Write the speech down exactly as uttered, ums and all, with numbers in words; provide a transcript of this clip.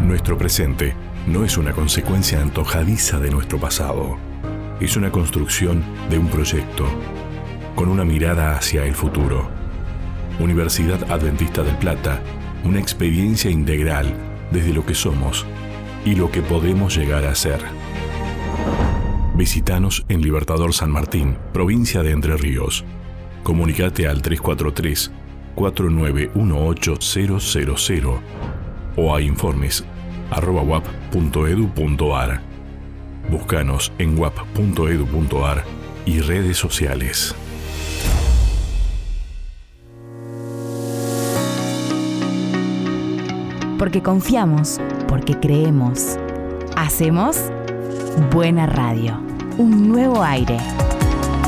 Nuestro presente no es una consecuencia antojadiza de nuestro pasado. Es una construcción de un proyecto, con una mirada hacia el futuro. Universidad Adventista del Plata, una experiencia integral desde lo que somos y lo que podemos llegar a ser. Visítanos en Libertador San Martín, provincia de Entre Ríos. Comunicate al tres cuatro tres, cuatro nueve uno ocho cero cero cero o a informes arroba uap punto edu punto ar. Búscanos en uap punto edu punto ar y redes sociales. Porque confiamos, porque creemos. Hacemos Buena Radio. Un nuevo aire.